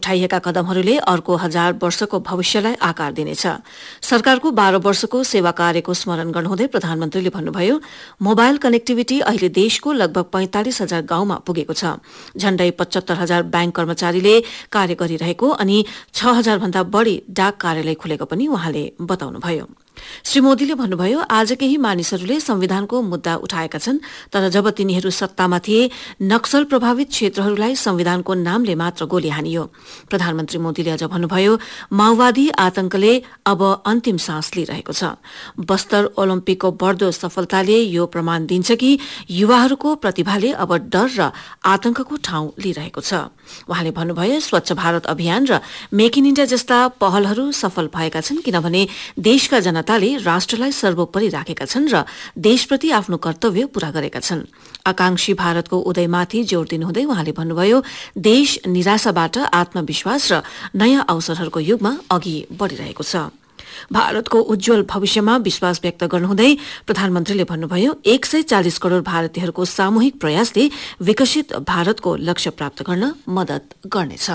उठाइएका कदमहरूले अर्को 1000 वर्षको भविष्यलाई आकार दिनेछ। सरकारको 12 वर्षको सेवा कार्यको स्मरण गर्नुहुँदै प्रधानमन्त्रीले भन्नुभयो, मोबाइल कनेक्टिभिटी अहिले देशको लगभग 45,000 गाउँमा पुगेको छ। झण्डै 75,000 ब्याङ्क कर्मचारीले कार्य गरिरहेको अनि 6,000 भन्दा बढ़ी डाक कार्यालय खुलेको पनि उहाँले बताउनुभयो। श्री मोदीले भन्नुभयो, आज केही मानिसहरूले संविधानको मुद्दा उठाएका छन्, तर जब तिनीहरू सत्तामा थिए नक्सल प्रभावित क्षेत्रहरूलाई संविधानको नामले मात्र गोली हानियो। प्रधानमन्त्री मोदीले अझ भन्नुभयो, माओवादी आतंकले अब अन्तिम सास लिइरहेको छ। बस्तर ओलम्पिकको बढ्दो सफलताले यो प्रमाण दिन्छ कि युवाहरूको प्रतिभाले अब डर र आतंकको ठाउँ लिइरहेको छ। उहाँले भन्नुभयो, स्वच्छ भारत अभियान र मेक इन इण्डिया जस्ता पहलहरू सफल भएका छन्, किनभने देशका जनताले राष्ट्रलाई सर्वोपरि राखेका छन् र देशप्रति आफ्नो कर्तव्य पूरा गरेका छन्। आकांक्षी भारतको उदयमाथि जोड़ दिनुहुँदै उहाँले भन्नुभयो, देश निराशाबाट आत्मविश्वास र नयाँ अवसरहरूको युगमा अघि बढ़िरहेको छ। भारतको उज्जवल भविष्यमा विश्वास व्यक्त गर्नुहुँदै प्रधानमन्त्रीले भन्नुभयो, 140 करोड़ भारतीयहरूको सामूहिक प्रयासले विकसित भारतको लक्ष्य प्राप्त गर्न मदत गर्नेछ।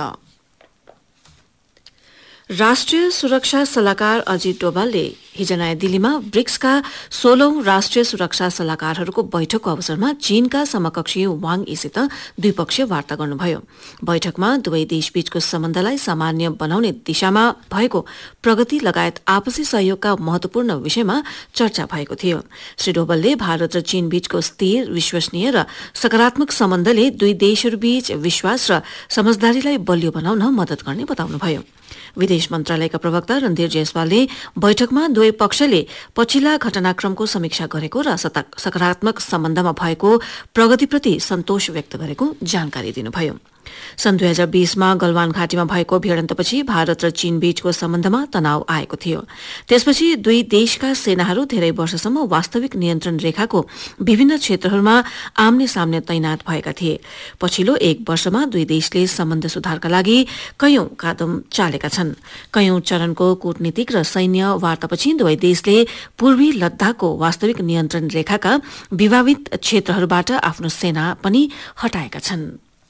राष्ट्रिय सुरक्षा सल्लाहकार अजित डोभालले हिज नयाँ दिल्लीमा ब्रिक्सका 16औं राष्ट्रिय सुरक्षा सल्लाहकारहरूको बैठकको अवसरमा चीनका समकक्षी वाङ यीसित द्विपक्षीय वार्ता गर्नुभयो। बैठकमा दुवै देशबीचको सम्बन्धलाई सामान्य बनाउने दिशामा भएको प्रगति लगायत आपसी सहयोगका महत्वपूर्ण विषयमा चर्चा भएको थियो। श्री डोभालले भारत र चीन बीचको स्थिर, विश्वसनीय र सकारात्मक सम्बन्धले दुई देशहरूबीच विश्वास र समझदारीलाई बलियो बनाउन मदत गर्ने बताउनुभयो। विदेश मन्त्रालयका प्रवक्ता रणधीर जयसवालले बैठकमा दुवै पक्षले पछिल्ला घटनाक्रमको समीक्षा गरेको र सकारात्मक सम्बन्धमा भएको प्रगतिप्रति सन्तोष व्यक्त गरेको जानकारी दिनुभयो। सन् 2020 मा गलवान घाटीमा भएको भिडन्तपछि भारत र चीन बीचको सम्बन्धमा तनाव आएको थियो। त्यसपछि दुई देशका सेनाहरू धेरै वर्षसम्म वास्तविक नियन्त्रण रेखाको विभिन्न क्षेत्रहरूमा आम्ने सामने तैनात भएका थिए। पछिल्लो एक वर्षमा दुई देशले सम्बन्ध सुधारका लागि कयौं कदम चालेका छन्। कयौं चरणको कूटनीतिक र सैन्य वार्तापछि दुवै देशले पूर्वी लद्दाखको वास्तविक नियन्त्रण रेखाका विवादित क्षेत्रहरूबाट आफ्नो सेना पनि हटाएका छन्।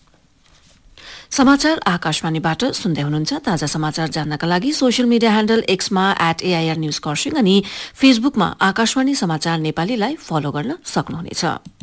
समाचार आकाशवाणीबाट सुन्दै हुनुहुन्छ। ताजा समाचार जान्नका लागि social media handle एक्समा @AIR news Kurseong अनि फेसबुकमा आकाशवाणी समाचार नेपालीलाई फलो गर्न सक्नुहुनेछ।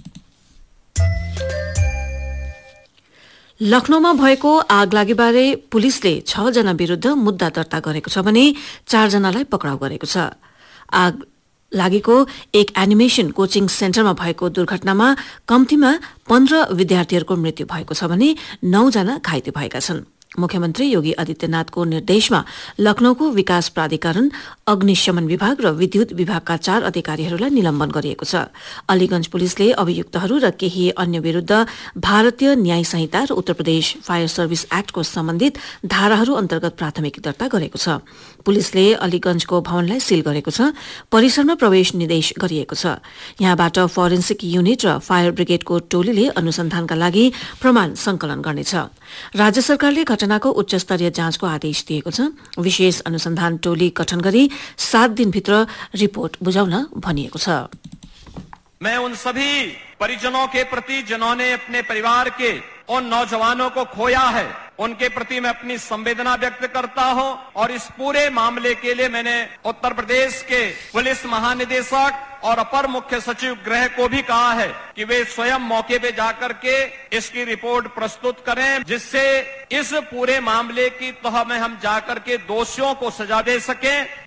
लखनऊमा भएको आगलागीबारे पुलिसले 6 जना विरूद्ध मुद्दा दर्ता गरेको छ भने 4 जनालाई पक्राउ गरेको छ। आग लागेको एक एनिमेशन कोचिङ सेन्टरमा भएको दुर्घटनामा कम्तीमा 15 विद्यार्थीहरूको मृत्यु भएको छ भने 9 जना घाइते भएका छन्। मुख्यमन्त्री योगी आदित्यनाथको निर्देशमा लखनऊको विकास प्राधिकरण, अग्निशमन विभाग र विद्युत विभागका 4 अधिकारीहरूलाई निलम्बन गरिएको छ। अलीगंज पुलिसले अभियुक्तहरू र केही अन्य विरूद्ध भारतीय न्याय संहिता र उत्तर प्रदेश फायर सर्भिस एक्टको सम्बन्धित धाराहरू अन्तर्गत प्राथमिकी दर्ता गरेको छ। पुलिसले अलीगंजको भवनलाई सील गरेको छ। परिसरमा प्रवेश निर्देश गरिएको छ। यहाँबाट फोरेन्सिक युनिट र फायर ब्रिगेडको टोलीले अनुसन्धानका लागि प्रमाण संकलन गर्नेछ। राज्य सरकारले घटनाको उच्च स्तरीय जाँचको आदेश दिएको छ। विशेष अनुसन्धान टोली गठन गरी 7 दिनभित्र रिपोर्ट बुझाउन भनिएको छ। मैं उन सभी परिजनों के प्रति जिन्होंने अपने परिवार के उन नौजवानों को खोया है, उनके प्रति मैं अपनी संवेदना व्यक्त करता हूं और इस पूरे मामले के लिए मैंने उत्तर प्रदेश के पुलिस महानिदेशक और अपर मुख्य सचिव गृह को भी कहा है कि वे स्वयं मौके पे जाकर के इसकी रिपोर्ट प्रस्तुत करें, जिससे इस पूरे मामले की तह में हम जाकर के दोषियों को सजा दे सकें।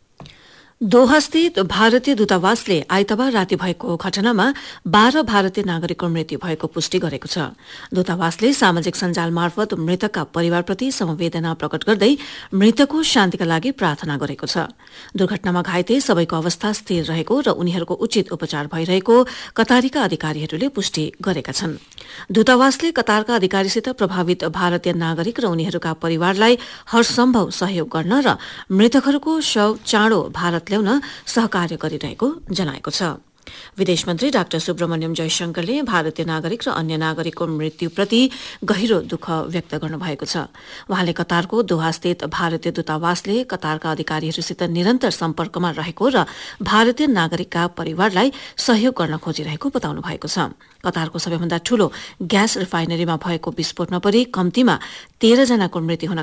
दोहास्थित भारतीय दूतावासले आइतबार राति भएको घटनामा 12 भारतीय नागरिकको मृत्यु भएको पुष्टि गरेको छ। दूतावासले सामाजिक सञ्जाल मार्फत मृतकका परिवारप्रति समवेदना प्रकट गर्दै मृतकको शान्तिका लागि प्रार्थना गरेको छ। दुर्घटनामा घाइते सबैको अवस्था स्थिर रहेको र उनीहरूको उचित उपचार भइरहेको कतारका अधिकारीहरूले पुष्टि गरेका छन्। दूतावासले कतारका अधिकारीसित प्रभावित भारतीय नागरिक र उनीहरूका परिवारलाई हरसम्भव सहयोग गर्न र मृतकहरूको शव चाँडो भारत ल्याउन सहकार्य गरिरहेको जनाएको छ। विदेश मन्त्री डाक्टर सुब्रमण्यम जयशंकरले भारतीय नागरिक र अन्य नागरिकको मृत्युप्रति गहिरो दुःख व्यक्त गर्नुभएको छ। उहाँले कतारको दोहास्थित भारतीय दूतावासले कतारका अधिकारीहरूसित निरन्तर सम्पर्कमा रहेको र भारतीय नागरिकका परिवारलाई सहयोग गर्न खोजिरहेको बताउनु भएको छ। कतारको सबैभन्दा ठूलो ग्यास रिफाइनरीमा भएको विस्फोटमा परि कम्तीमा 13 जनाको मृत्यु हुन